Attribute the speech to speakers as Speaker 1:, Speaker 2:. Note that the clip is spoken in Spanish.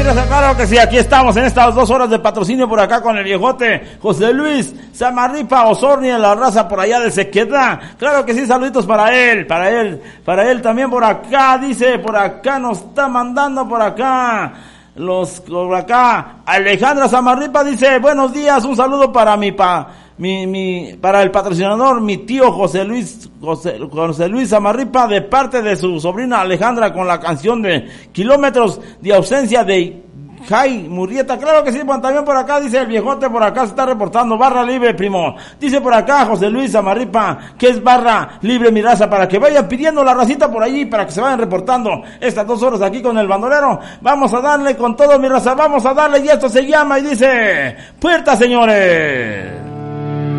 Speaker 1: raza, claro que sí, aquí estamos en estas 2 horas de patrocinio por acá con el viejote José Luis Samarripa Osorni en la raza por allá de Sequedá. Claro que sí, saluditos para él también por acá, dice, por acá nos está mandando por acá. Por acá, Alejandra Samarripa dice, buenos días, un saludo para para el patrocinador, mi tío José Luis Samarripa, de parte de su sobrina Alejandra, con la canción de Kilómetros de Ausencia de Jai Murrieta. Claro que sí, bueno, también por acá dice el viejote, por acá se está reportando, barra libre, primo. Dice por acá José Luis Samarripa, que es barra libre, mi raza, para que vayan pidiendo la racita por allí, para que se vayan reportando estas 2 horas aquí con el bandolero. Vamos a darle con todo, mi raza, vamos a darle, y esto se llama y dice, puerta, señores.